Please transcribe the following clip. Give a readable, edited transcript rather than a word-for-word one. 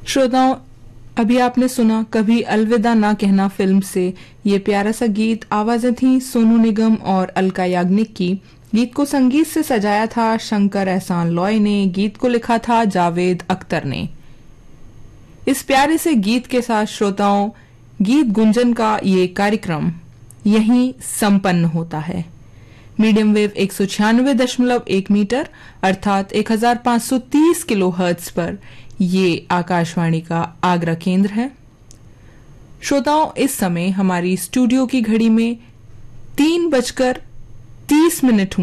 श्रोताओं, अभी आपने सुना कभी अलविदा ना कहना फिल्म से ये प्यारा सा गीत। आवाजें थी सोनू निगम और अलका याग्निक की। गीत को संगीत से सजाया था शंकर एहसान लॉय ने, गीत को लिखा था जावेद अख्तर ने। इस प्यारे से गीत के साथ श्रोताओं, गीत गुंजन का ये कार्यक्रम यहीं संपन्न होता है। मीडियम वेव 196.1 मीटर अर्थात 1530 किलोहर्ट्ज पर ये आकाशवाणी का आगरा केंद्र है। श्रोताओं, इस समय हमारी स्टूडियो की घड़ी में 3:30 हुए